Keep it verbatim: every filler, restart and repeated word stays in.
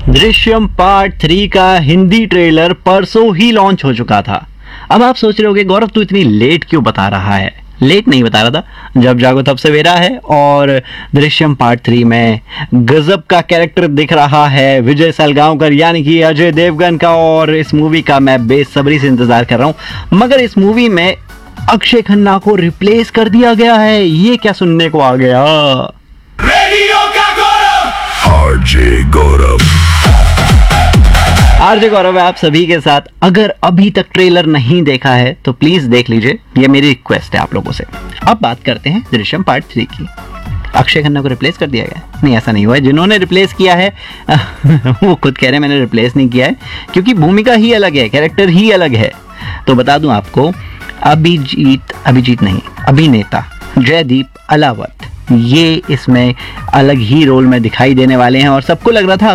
Drishyam part three का Hindi trailer परसों ही launch हो चुका था। अब आप सोच रहे होगे गौरव तू इतनी लेट क्यों बता रहा है। लेट नहीं बता रहा था, जब जागो तब सवेरा है। और दृश्यम पार्ट थ्री में गजब का कैरेक्टर दिख रहा है विजय सालगांवकर यानी कि अजय देवगन का, और इस मूवी का मैं बेसब्री से इंतजार कर रहा हूं। मगर इस मूवी में अक्षय खन्ना को रिप्लेस कर दिया गया है, ये क्या सुनने को आ गया। रेडियो का गौरव आरजे गौरव आरजे गौरव है आप सभी के साथ। अगर अभी तक ट्रेलर नहीं देखा है तो प्लीज देख लीजिए, ये मेरी रिक्वेस्ट है आप लोगों से। अब बात करते हैं दृश्यम पार्ट थ्री की। अक्षय खन्ना को रिप्लेस कर दिया गया? नहीं, ऐसा नहीं हुआ है। जिन्होंने रिप्लेस किया है वो खुद कह रहे हैं मैंने रिप्लेस नहीं किया है, क्योंकि भूमिका ही अलग है, कैरेक्टर ही अलग है। तो बता दूं आपको, अभिजीत अभिजीत नहीं अभिनेता जयदीप अलावत ये इसमें अलग ही रोल में दिखाई देने वाले हैं। और सबको लग रहा था